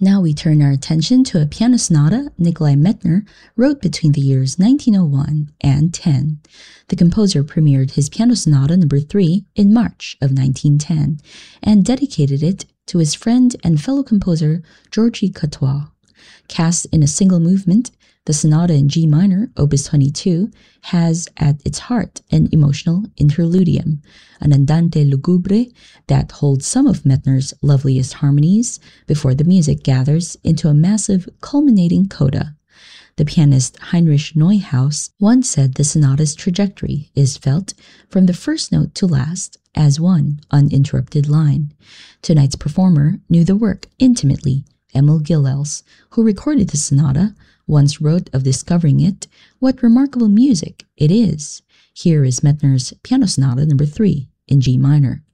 Now we turn our attention to a piano sonata Nikolai Medtner wrote between the years 1901 and 10. The composer premiered his Piano Sonata No. 3 in March of 1910 and dedicated it to his friend and fellow composer Georgy Cottois. Cast in a single movement, the sonata in G minor, Opus 22, has at its heart an emotional interludium, an andante lugubre that holds some of Medtner's loveliest harmonies before the music gathers into a massive culminating coda. The pianist Heinrich Neuhaus once said the sonata's trajectory is felt from the first note to last as one uninterrupted line. Tonight's performer knew the work intimately. Emil Gilels, who recorded the sonata, once wrote of discovering it, "What remarkable music it is." Here is Medtner's Piano Sonata No. 3 in G minor.